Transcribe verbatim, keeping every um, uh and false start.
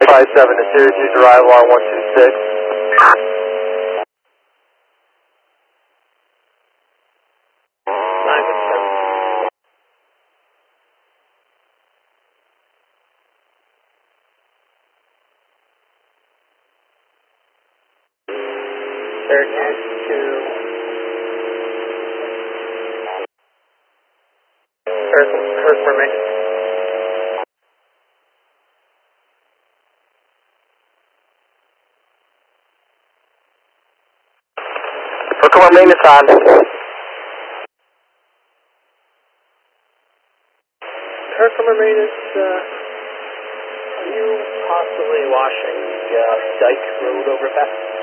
five seven to Syracuse, arrival on one two six. nine one seven. Syracuse to Kirk, Kirk remains. Kirk maintenance on. Kirk maintenance, uh, are you possibly washing the uh, Dyke Road overpass?